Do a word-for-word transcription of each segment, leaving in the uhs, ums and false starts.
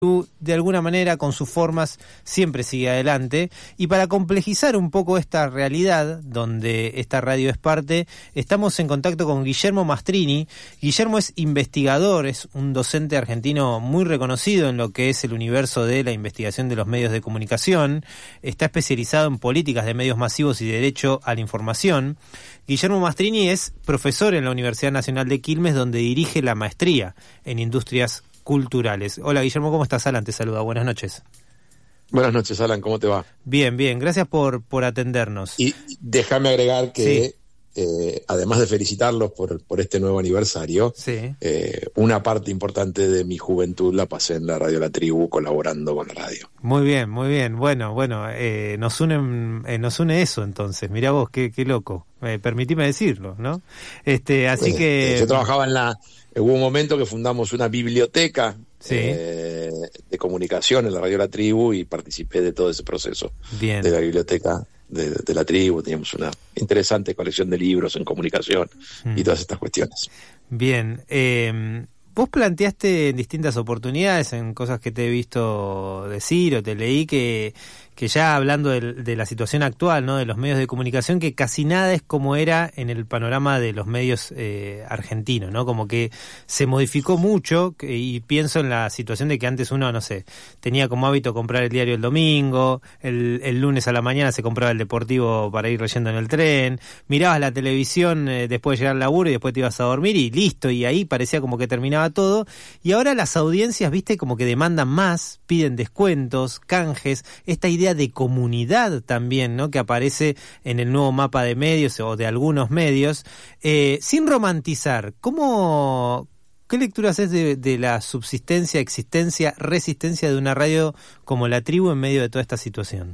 de alguna manera con sus formas siempre sigue adelante, y para complejizar un poco esta realidad donde esta radio es parte, estamos en contacto con Guillermo Mastrini. Guillermo es investigador, es un docente argentino muy reconocido en lo que es el universo de la investigación de los medios de comunicación, está especializado en políticas de medios masivos y derecho a la información. Guillermo Mastrini es profesor en la Universidad Nacional de Quilmes, donde dirige la maestría en Industrias Culturales. Hola Guillermo, ¿cómo estás? Alan te saluda, buenas noches. Buenas noches, Alan, ¿cómo te va? Bien, bien, gracias por, por atendernos. Y déjame agregar que, sí. eh, además de felicitarlos por, por este nuevo aniversario, sí. eh, una parte importante de mi juventud la pasé en la radio La Tribu, colaborando con la radio. Muy bien, muy bien. Bueno, bueno, eh, nos unen, eh, nos une eso entonces. Mirá vos, qué, qué loco. Eh, permitime decirlo, ¿no? Este, así eh, que... Eh, yo trabajaba en la... Hubo un momento que fundamos una biblioteca sí. eh, de comunicación en la radio La Tribu y participé de todo ese proceso. Bien. De la biblioteca de, de La Tribu. Teníamos una interesante colección de libros en comunicación mm. y todas estas cuestiones. Bien. Eh, vos planteaste en distintas oportunidades, en cosas que te he visto decir o te leí, que... que ya hablando de, de la situación actual, ¿no?, de los medios de comunicación, que casi nada es como era en el panorama de los medios eh, argentinos, ¿no? Como que se modificó mucho, que, y pienso en la situación de que antes uno, no sé, tenía como hábito comprar el diario el domingo, el, el lunes a la mañana se compraba el Deportivo para ir leyendo en el tren, mirabas la televisión eh, después de llegar al laburo y después te ibas a dormir y listo, y ahí parecía como que terminaba todo, y ahora las audiencias, viste, como que demandan más, piden descuentos, canjes, esta idea de comunidad también, ¿no?, que aparece en el nuevo mapa de medios o de algunos medios, eh, sin romantizar. ¿Cómo, qué lectura haces de, de la subsistencia, existencia, resistencia de una radio como La Tribu en medio de toda esta situación?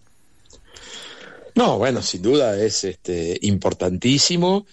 No, bueno, sin duda es este importantísimo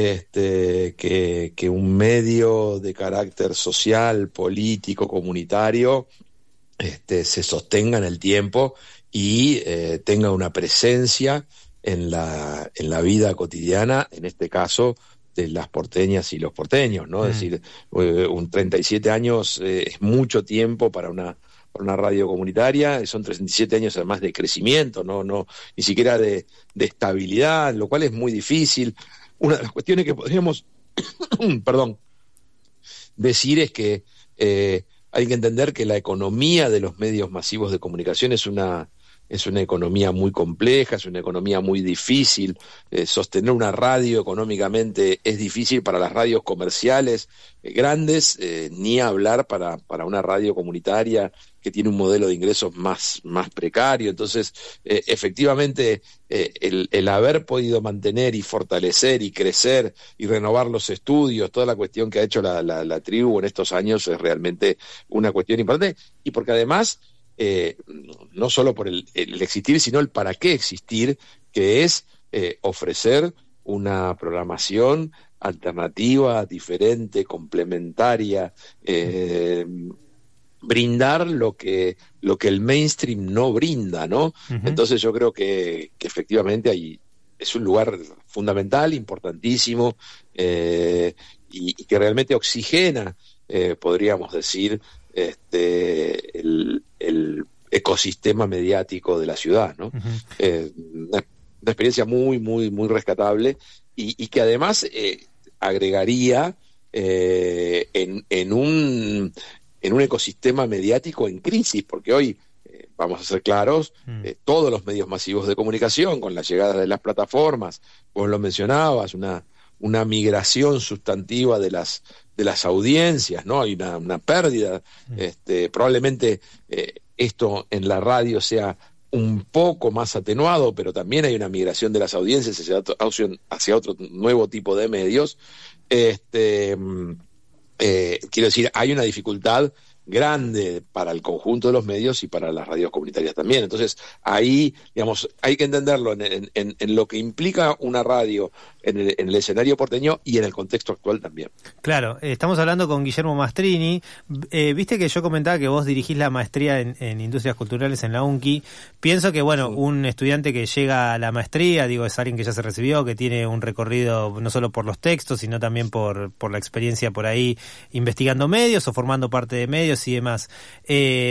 este que, que un medio de carácter social, político, comunitario este se sostenga en el tiempo y eh, tenga una presencia en la en la vida cotidiana, en este caso de las porteñas y los porteños, ¿no? Mm. Es decir, eh, un treinta y siete años eh, es mucho tiempo para una para una radio comunitaria, son treinta y siete años además de crecimiento, no no ni siquiera de, de estabilidad, lo cual es muy difícil. Una de las cuestiones que podríamos perdón, decir es que eh, hay que entender que la economía de los medios masivos de comunicación es una es una economía muy compleja, es una economía muy difícil. Eh, sostener una radio económicamente es difícil para las radios comerciales eh, grandes, eh, ni hablar para, para una radio comunitaria que tiene un modelo de ingresos más, más precario. Entonces, eh, efectivamente, eh, el, el haber podido mantener y fortalecer y crecer y renovar los estudios, toda la cuestión que ha hecho la, la, la tribu en estos años es realmente una cuestión importante, y porque además... Eh, no solo por el, el existir, sino el para qué existir, que es eh, ofrecer una programación alternativa, diferente, complementaria, eh, brindar lo que lo que el mainstream no brinda, ¿no? Uh-huh. Entonces yo creo que, que efectivamente hay, es un lugar fundamental, importantísimo, eh, y, y que realmente oxigena, eh, podríamos decir, este el, el ecosistema mediático de la ciudad, ¿no? Uh-huh. Eh, una, una experiencia muy, muy, muy rescatable y, y que además eh, agregaría eh, en, en un en un ecosistema mediático en crisis, porque hoy, eh, vamos a ser claros, uh-huh. eh, todos los medios masivos de comunicación, con la llegada de las plataformas, vos lo mencionabas, una una migración sustantiva de las de las audiencias, ¿no? Hay una, una pérdida, este, probablemente eh, esto en la radio sea un poco más atenuado, pero también hay una migración de las audiencias hacia otro, hacia otro nuevo tipo de medios. Este, eh, quiero decir, hay una dificultad grande para el conjunto de los medios y para las radios comunitarias también. Entonces, ahí, digamos, hay que entenderlo en, en, en lo que implica una radio en el, en el escenario porteño y en el contexto actual también. Claro, estamos hablando con Guillermo Mastrini. Eh, viste que yo comentaba que vos dirigís la maestría en, en Industrias Culturales en la UNCI. Pienso que, bueno, sí. un estudiante que llega a la maestría, digo, es alguien que ya se recibió, que tiene un recorrido no solo por los textos, sino también por, por la experiencia por ahí investigando medios o formando parte de medios y demás. Eh,